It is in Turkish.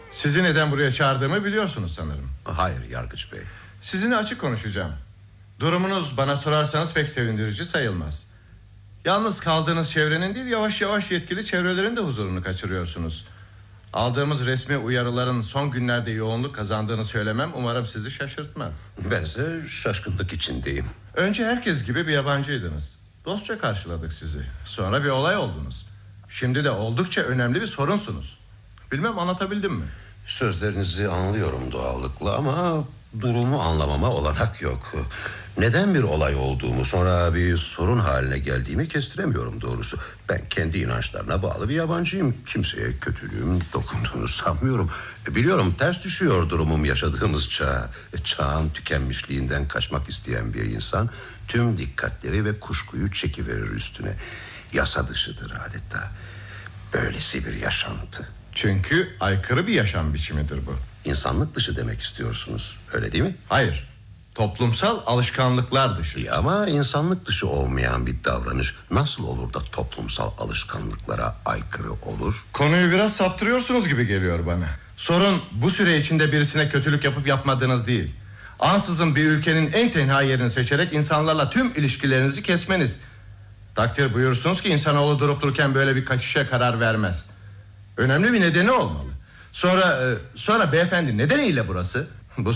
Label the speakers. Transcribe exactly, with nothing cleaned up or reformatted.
Speaker 1: Sizi neden buraya çağırdığımı biliyorsunuz sanırım.
Speaker 2: Hayır Yargıç Bey.
Speaker 1: Sizinle açık konuşacağım. Durumunuz bana sorarsanız pek sevindirici sayılmaz. Yalnız kaldığınız çevrenin değil, yavaş yavaş yetkili çevrelerin de huzurunu kaçırıyorsunuz. Aldığımız resmi uyarıların son günlerde yoğunluk kazandığını söylemem umarım sizi şaşırtmaz.
Speaker 2: Bense şaşkınlık içindeyim.
Speaker 1: Önce herkes gibi bir yabancıydınız. Dostça karşıladık sizi. Sonra bir olay oldunuz. Şimdi de oldukça önemli bir sorunsunuz. Bilmem anlatabildim mi?
Speaker 2: Sözlerinizi anlıyorum doğallıkla ama durumu anlamama olanak yok. Neden bir olay olduğumu, sonra bir sorun haline geldiğimi kestiremiyorum doğrusu. Ben kendi inançlarına bağlı bir yabancıyım. Kimseye kötülüğüm dokunduğunu sanmıyorum. Biliyorum ters düşüyor durumum yaşadığımız çağ. Çağın tükenmişliğinden kaçmak isteyen bir insan tüm dikkatleri ve kuşkuyu çekiverir üstüne. Yasa dışıdır adeta. Böylesi bir yaşantı.
Speaker 1: Çünkü aykırı bir yaşam biçimidir bu.
Speaker 2: İnsanlık dışı demek istiyorsunuz, öyle değil mi?
Speaker 1: Hayır, toplumsal alışkanlıklar dışı.
Speaker 2: İyi ama insanlık dışı olmayan bir davranış nasıl olur da toplumsal alışkanlıklara aykırı olur?
Speaker 1: Konuyu biraz saptırıyorsunuz gibi geliyor bana. Sorun bu süre içinde birisine kötülük yapıp yapmadığınız değil. Ansızın bir ülkenin en tenha yerini seçerek insanlarla tüm ilişkilerinizi kesmeniz. Takdir buyursunuz ki insanoğlu durup dururken böyle bir kaçışa karar vermez. Önemli bir nedeni olmalı. Sonra sonra beyefendi nedeniyle burası?